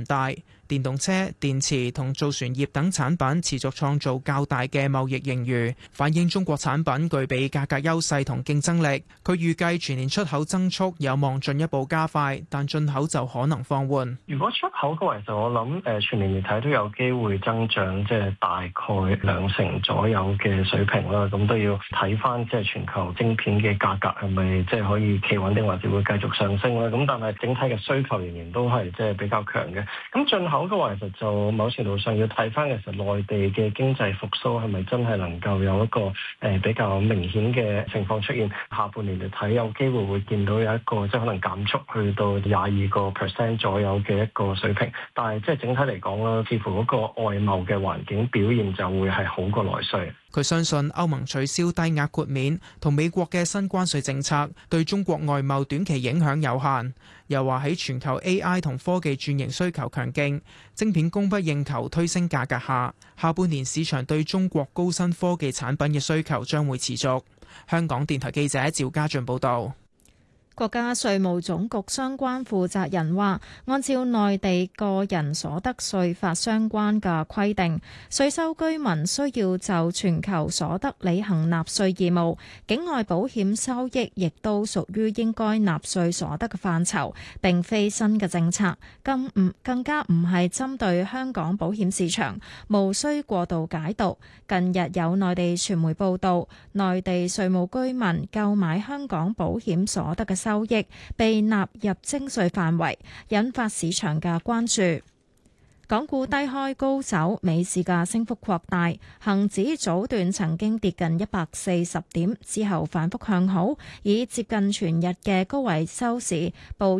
唔大。電動車、電池同造船業等產品持續創造較大嘅貿易盈餘，反映中國產品具備價格優勢同競爭力。佢預計全年出口增速有望進一步加快，但進口就可能放緩。 如果出口嘅話，其實我諗全年嚟睇都有機會增長，即係大概2成左右嘅水平啦。咁都要睇翻即係全球晶片嘅價格係咪即係可以企穩定，或者會繼續上升啦。咁但係整體嘅需求仍然都係即係比較強嘅。咁進口嘅話，其實就某程度上要睇翻其實內地嘅經濟復甦係咪真係能夠有一個比較明顯嘅情況出現。下半年嚟睇有機會會見到有一個即係可能減速去到22% 左右嘅一個水平，但係即係整體嚟講啦，似乎嗰個外貿嘅環境表現就會係好過內需。 佢相信歐盟取消低額豁免同美國嘅新關稅政策對中國外貿短期影響有限。又話喺全球 AI 同科技轉型需求強勁，晶片供不應求推升價格下，下半年市場對中國高新科技產品嘅需求將會持續。香港電台記者趙家俊報導。 國家稅務總局相關負責人話，按照內地個人所得稅法相關嘅規定，稅收居民需要就全球所得履行納稅義務，境外保險收益亦都屬於應該納稅所得嘅範疇，並非新嘅政策，更加唔係針對香港保險市場，無需過度解讀。近日有內地傳媒報道，內地稅務居民購買香港保險所得嘅收益被納入徵稅範圍，引發市場嘅關注。港股低開高走，美市嘅升幅擴大，恒指早段曾經跌近140點，之後反覆向好，以接近全日嘅高位收市，報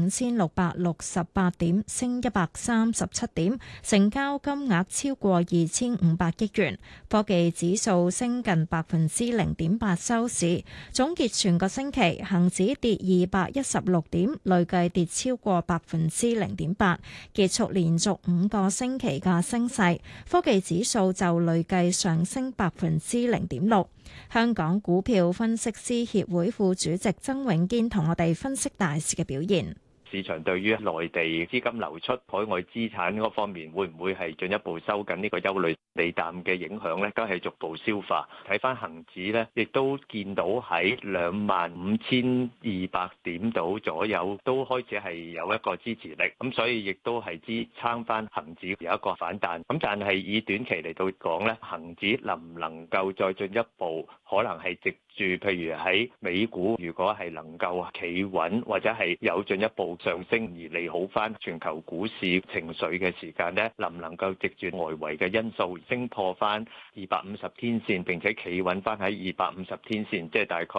25,668點，升137點，成交金額超過2,500億元。科技指數升近0.8%收市。總結全個星期，恒指跌216點，累計跌超過0.8%，結束連續5個星期嘅升勢，科技指數就累計上升0.6%。香港股票分析師協會副主席曾永堅同我哋分析大市嘅表現。 市場對於內地資金流出、海外資產嗰方面會唔會係進一步收緊呢個憂慮利淡嘅影響呢？都係逐步消化。睇翻恒指呢，亦都見到喺25,200點度左右都開始係有一個支持力，咁所以亦都係支撐翻恒指有一個反彈。咁但係以短期嚟到講呢，恒指能唔能夠再進一步，可能係藉住譬如喺美股，如果係能夠企穩或者係有進一步上升而利好翻全球股市情緒嘅時間呢，能唔能夠藉住外圍嘅因素升破翻250天線，並且企穩翻喺250天線，即係大概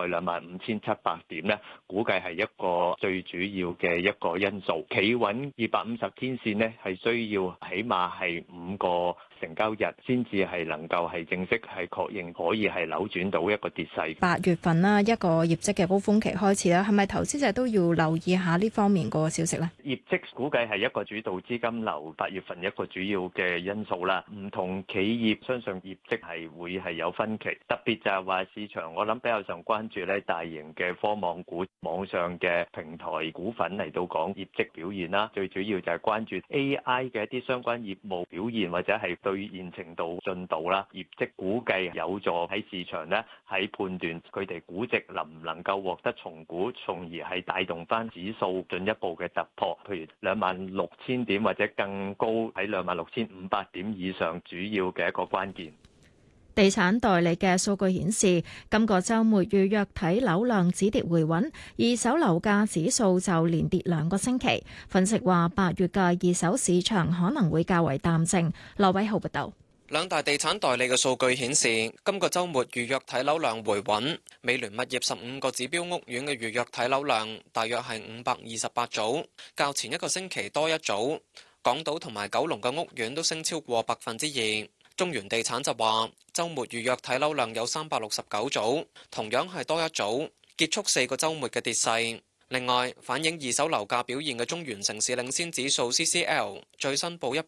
25,700點呢，估計係一個最主要嘅一個因素。企穩250天線呢，係需要起碼係5個成交日先至係能夠係正式係確認可以係扭轉到一個跌勢。 8月份啦，一個業績嘅高峰期開始啦，係咪投資者都要留意下呢方面個消息呢？ 業績估計係一個主導資金流8月份一個主要嘅因素啦。唔同企業相信業績係會係有分歧，特別就係話市場我諗比較上關注咧大型嘅科網股、網上嘅平台股份嚟到講業績表現啦。最主要就係關注 AI 嘅一啲相關業務表現或者係兌現程度進度啦。業績估計有助喺市場咧喺判斷佢哋估值能唔能夠獲得重估，從而係帶動翻指數進一步嘅突破，譬如26,000點或者更高喺26,500點以上，主要嘅一個關鍵。 地產代理嘅數據顯示，今個週末預約睇樓量止跌回穩，二手樓價指數就連跌2個星期。分析話8月嘅二手市場可能會較為淡靜。羅偉浩報道。 兩大地產代理嘅數據顯示，今個週末預約睇樓量回穩。美聯物業15個指標屋苑嘅預約睇樓量大約係528組，較前一個星期多一組。港島同埋九龍嘅屋苑都升超過2%。中原地產就話，週末預約睇樓量有369組，同樣係多一組，結束4個週末嘅跌勢。另外，反映二手樓價表現嘅中原城市領先指數 CCL 最新報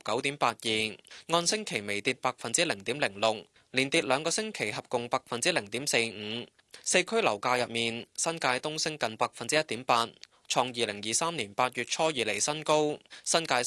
159.82，按星期微跌0.06%，連跌2個星期，合共0.45%。四區樓價入面，新界東升近1.8%，創2023年8月初以嚟新高；新界